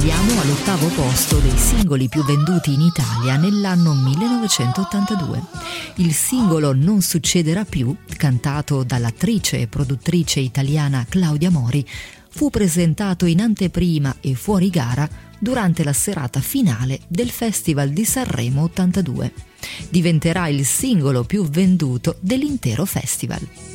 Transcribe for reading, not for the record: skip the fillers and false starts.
Andiamo all'8° posto dei singoli più venduti in Italia nell'anno 1982. Il singolo Non succederà più, cantato dall'attrice e produttrice italiana Claudia Mori, fu presentato in anteprima e fuori gara durante la serata finale del Festival di Sanremo 82. Diventerà il singolo più venduto dell'intero festival.